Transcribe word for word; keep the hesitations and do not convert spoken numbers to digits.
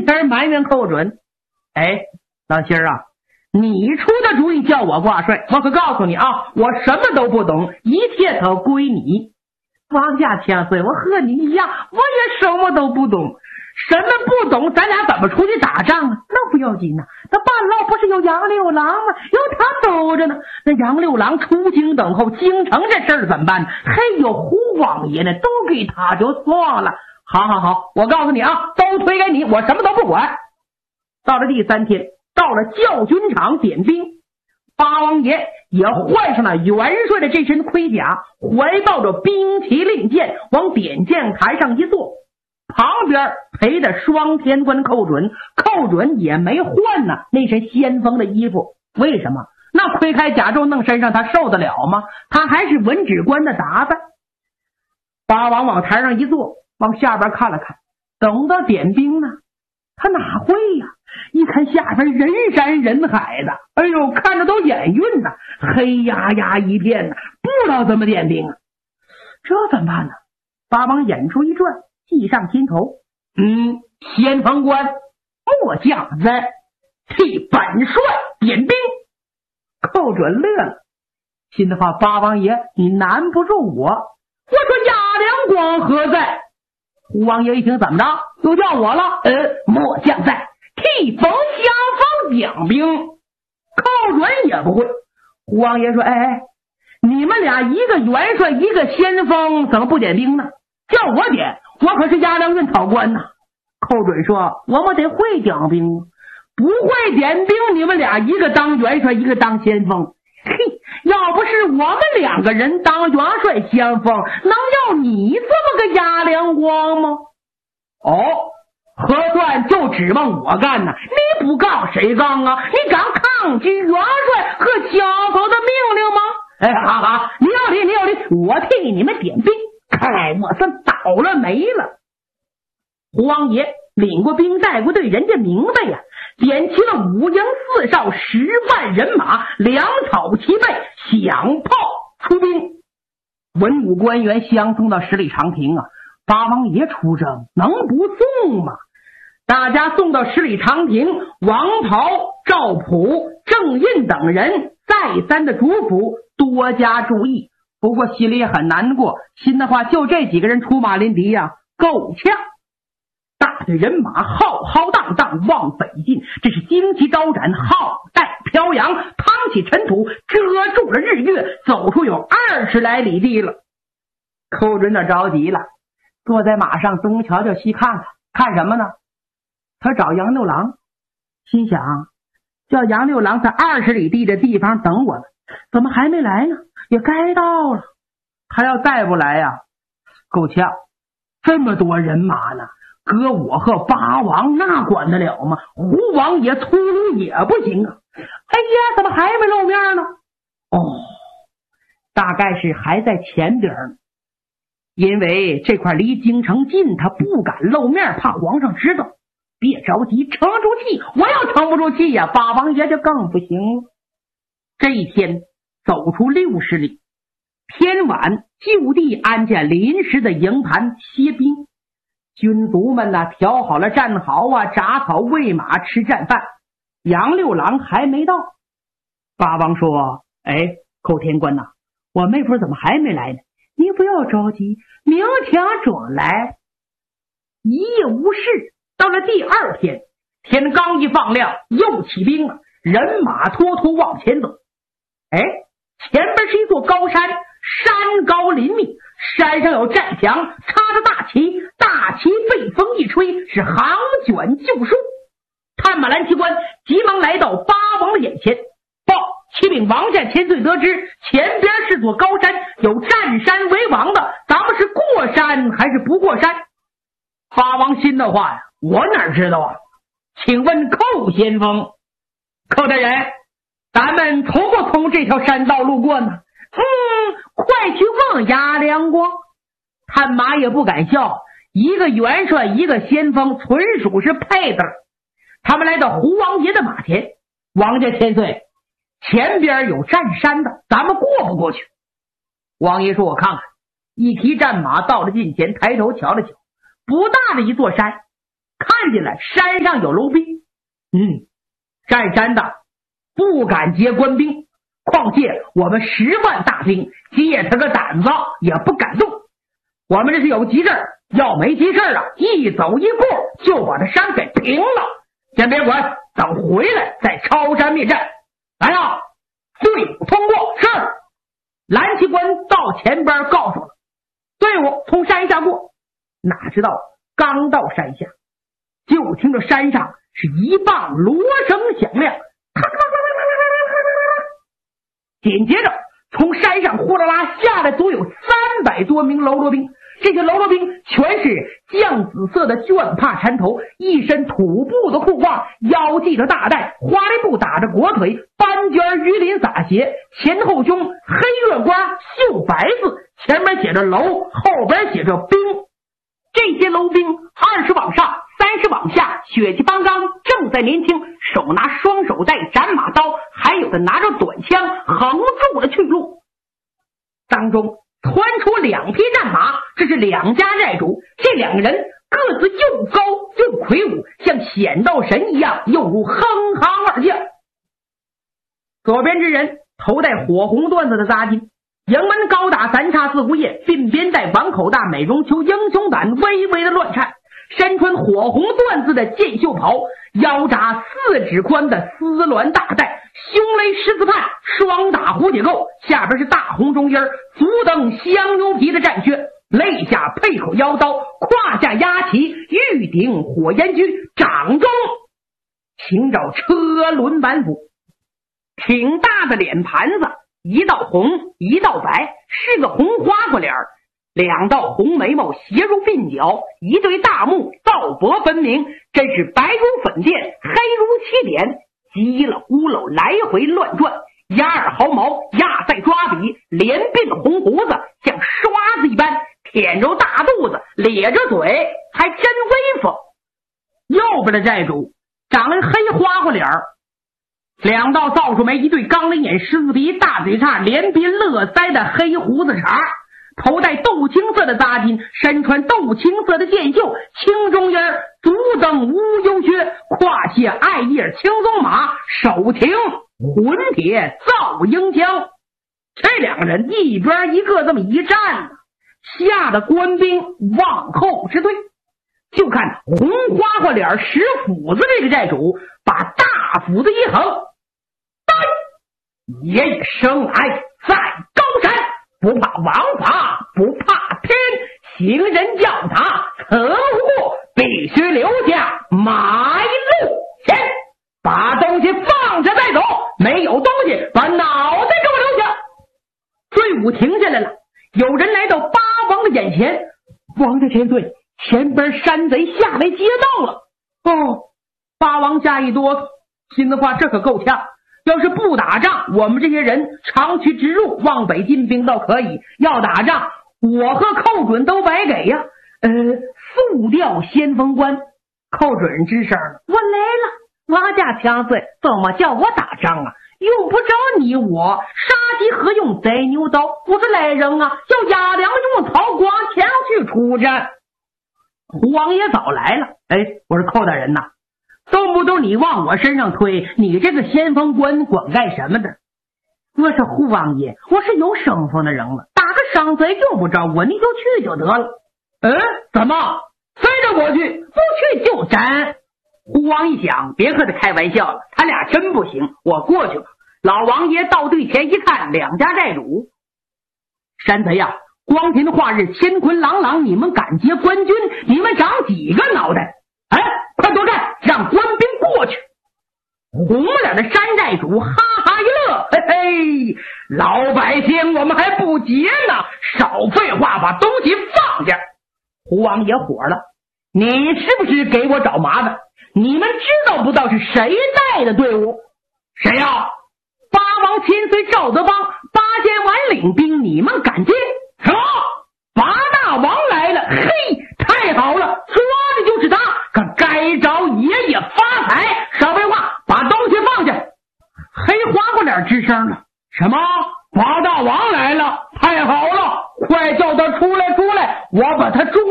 前埋怨寇准：“哎，老七儿啊，你出的主意叫我挂帅，我可告诉你啊，我什么都不懂，一切都归你。王家千岁，我和你一样，我也什么都不懂。什么不懂，咱俩怎么出去打仗啊？那不要紧呐、啊，那半路不是有杨六郎吗？有他兜着呢。那杨六郎出京等候京城这事儿怎么办呢？还有胡王爷呢，都给他就算了。好好好，我告诉你啊，都推给你，我什么都不管。到了第三天，到了教军场点兵，八王爷也换上了元帅的这身盔甲，怀抱着兵旗令箭，往点将台上一坐。旁边陪着双天官寇准，寇准也没换呢那身先锋的衣服。为什么？那盔铠甲胄弄身上，他受得了吗？他还是文职官的打扮。八王往台上一坐，往下边看了看，等到点兵呢，他哪会呀？一看下边人山人海的，哎呦，看着都眼晕呐，黑压压一片呢，不知道怎么点兵啊。这怎么办呢？八王眼珠一转，计上心头，嗯，先锋官末将在替本帅点兵。寇准乐了，心的话，八王爷你难不住我。我说亚良光何在？胡王爷一听，怎么着又叫我了？呃，末将在替冯相锋点兵。寇准也不会。胡王爷说，哎哎，你们俩一个元帅一个先锋，怎么不点兵呢？叫我点，我可是押粮运草官呐。寇准说，我们得会点兵，不会点兵，你们俩一个当元帅一个当先锋。嘿，要不是我们两个人当元帅先锋，能要你这么个押粮光吗？哦，核算就指望我干呢？你不干谁干啊？你敢抗拒元帅和小头的命令吗？哎，好好，你有理，你有理，我替你们点兵。看来我算倒了霉了。胡王爷领过兵，带过队，人家明白呀，点齐了五营四哨十万人马，粮草齐备，响炮出兵。文武官员相送到十里长亭啊，八王爷出征，能不送吗？大家送到十里长亭，王袍、赵普、郑印等人再三的嘱咐多加注意。不过心里也很难过，心的话，就这几个人出马临敌呀、啊，够呛。大队人马浩浩荡荡往北进，这是旌旗招展，号带飘扬，趟起尘土，遮住了日月，走出有二十来里地了。寇准那着急了，坐在马上东瞧瞧西看看，看什么呢？他找杨六郎，心想叫杨六郎在二十里地的地方等我呢，怎么还没来呢？也该到了，他要再不来呀、啊，够呛。这么多人马呢，搁我和八王那管得了吗？胡王爷秃噜也不行啊！哎呀，怎么还没露面呢？哦，大概是还在前边呢，因为这块离京城近，他不敢露面，怕皇上知道。别着急，撑住气，我要撑不住气呀、啊，八王爷就更不行了。这一天走出六十里，天晚就地安建临时的营盘歇兵。军卒们呢调好了战壕啊，铡草喂马吃战饭。杨六郎还没到。八王说，哎，寇天官呐、啊，我妹夫怎么还没来呢？你不要着急，明天准来。一夜无事，到了第二天，天刚一放亮，又起兵了，人马拖拖往前走。哎，前边是一座高山，山高林密，山上有寨墙，插着大旗，大旗被风一吹，是行卷就树。探马蓝旗官急忙来到八王的眼前，报启禀王家千岁得知，前边是座高山，有占山为王的，咱们是过山还是不过山？八王心的话呀，我哪知道啊？请问寇先锋，寇大人，咱们从不从这条山道路过呢？嗯，快去问押良光。探马也不敢笑，一个元帅一个先锋，纯属是配的。他们来到胡王爷的马前，王家千岁，前边有占山的，咱们过不过去？王爷说，我看看。一提战马到了近前，抬头瞧了瞧，不大的一座山， 看见了山上有楼兵，嗯，占山的不敢接官兵，况且我们十万大兵借他个胆子也不敢动。我们这是有急事，要没急事啊，一走一过就把这山给平了。先别管，等回来再抄山灭战。来啊，队伍通过。是。蓝旗官到前边告诉了，队伍从山下过。哪知道刚到山下，就听着山上是一棒锣声响亮，紧接着从山上呼啦啦下来足有三百多名喽啰兵。这些喽啰兵全是绛紫色的绢帕缠头，一身土布的裤褂，腰系着大带，花里布打着裹腿，斑尖鱼鳞洒鞋，前后胸黑月瓜绣白字，前面写着楼，后边写着兵。这些楼兵二十往上，三十往下，血气方刚，正在年轻，手拿双手带斩马刀，还有的拿着短枪横住了去路。当中窜出两匹战马，这是两家寨主，这两个人个子又高又魁梧，像显道神一样，又如哼哈二将。左边之人头戴火红缎子的扎巾，营门高打三叉四胡叶，鬓边带碗口大美容球，英雄胆微微的乱颤，身穿火红缎子的箭袖袍，腰扎四指宽的丝鸾大带，胸勒十字畔，双打蝴蝶钩，下边是大红中音，足蹬香牛皮的战靴，肋下配口腰刀，胯下压旗，玉顶火焰驹，掌中擎着车轮板斧，挺大的脸盘子，一道红一道白，是个红花瓜脸，两道红眉毛斜入鬓角，一对大目道薄分明，真是白如粉垫，黑如漆点，叽了咕噜来回乱转，压耳毫毛压在抓笔，连鬓红胡子像刷子一般，舔着大肚子，咧着嘴，还真威风。右边的寨主长了黑花花脸儿，两道皂树眉，一对钢铃眼，狮子鼻，大嘴叉，连鼻乐腮的黑胡子茬，头戴豆青色的扎巾，身穿豆青色的箭袖，青中音，足蹬乌幽靴，胯下艾叶青鬃马，手擎混铁造鹰枪。这两个人一边一个这么一站，吓得官兵往后直退。就看红花花脸使斧子这个寨主把大斧子一横，爷爷生来在高山，不怕王法不怕天，行人叫他曾过，必须留下埋路钱，把东西放下再走，没有东西把脑袋给我留下。队伍停下来了，有人来到八王的眼前，王家千岁，前边山贼下来接到了。哦，八王吓一哆嗦，心里话这可够呛，要是不打仗，我们这些人长驱直入，往北进兵倒可以，要打仗我和寇准都白给呀。呃，速调先锋官。寇准吱声了，我来了，王家强岁，怎么叫我打仗啊？用不着你我，杀鸡何用宰牛刀？我是来人啊，要押粮用草光前去出战。胡王爷早来了。哎，我说寇大人呐，动不动你往我身上推，你这个先锋官管干什么的？我说胡王爷，我是有身份的人了，打个伤贼用不着我，你就去就得了。嗯，怎么随着我去？不去就斩。胡王一想，别和他开玩笑了，他俩真不行，我过去吧。老王爷到队前一看，两家寨主，山贼呀，光天化日，乾坤朗朗，你们敢接官军？你们长几个脑袋？哎，快多站，让官兵过去。红脸的山寨主哈哈一乐，嘿嘿，老百姓我们还不结呢，少废话，把东西放下。胡王爷火了，你是不是给我找麻烦？你们知道不知道是谁带的队伍？谁呀、啊？八王千岁赵德邦，八千万领兵，你们敢接？什么？八大王来了！嘿，太好了，抓的就是他，可该找爷爷发财。少废话，把东西放下。黑花瓜脸吱声了，什么？八大王来了？太好了，快叫他出来出来，我把他捉